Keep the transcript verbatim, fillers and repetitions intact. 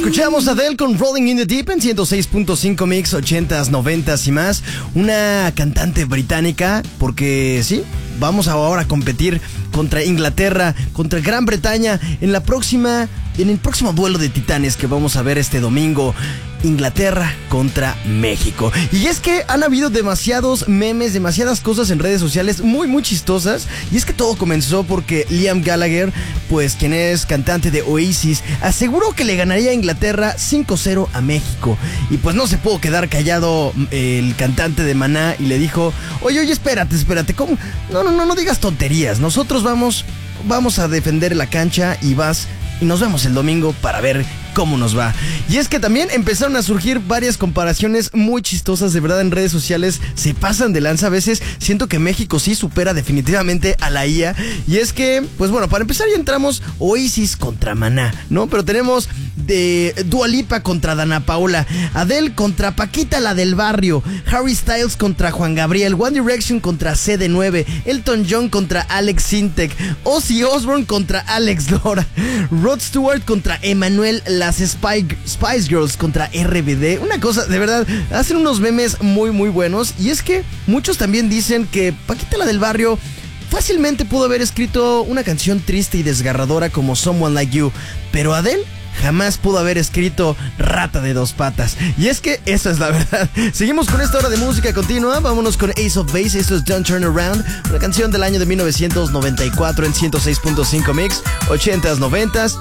Escuchamos a Adele con Rolling in the Deep en ciento seis punto cinco Mix, ochentas, noventas y más. Una cantante británica, porque sí, vamos ahora a competir contra Inglaterra, contra Gran Bretaña en la próxima, en el próximo duelo de titanes que vamos a ver este domingo. Inglaterra contra México. Y es que han habido demasiados memes, demasiadas cosas en redes sociales muy muy chistosas. Y es que todo comenzó porque Liam Gallagher, pues quien es cantante de Oasis, aseguró que le ganaría a Inglaterra cinco cero a México. Y pues no se pudo quedar callado el cantante de Maná y le dijo: Oye, oye, espérate, espérate, ¿cómo? No, no, no, no digas tonterías. Nosotros vamos, vamos a defender la cancha y vas... Y nos vemos el domingo para ver cómo nos va. Y es que también empezaron a surgir varias comparaciones muy chistosas, de verdad, en redes sociales. Se pasan de lanza. A veces siento que México sí supera definitivamente a la I A. Y es que, pues bueno, para empezar ya entramos Oasis contra Maná, ¿no? Pero tenemos de Dua Lipa contra Dana Paola, Adele contra Paquita la del barrio, Harry Styles contra Juan Gabriel, One Direction contra C D nueve, Elton John contra Alex Sintek, Ozzy Osbourne contra Alex Lora, Rod Stewart contra Emanuel, las Spy, Spice Girls contra R B D. Una cosa, de verdad, hacen unos memes muy muy buenos. Y es que muchos también dicen que Paquita la del barrio fácilmente pudo haber escrito una canción triste y desgarradora como Someone Like You, pero Adele jamás pudo haber escrito Rata de dos patas. Y es que esa es la verdad. Seguimos con esta hora de música continua. Vámonos con Ace of Base. Esto es Don't Turn Around, una canción del año de mil novecientos noventa y cuatro en ciento seis punto cinco Mix, ochentas, noventas.